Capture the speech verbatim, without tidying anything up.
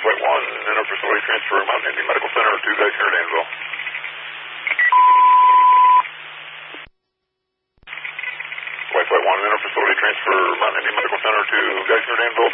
Flight one, inter-facility transfer, Mountain Indian Medical Center to Geisinger, Dansville. White Flight one, inter-facility transfer, Mountain Indian Medical Center to Geisinger, Dansville,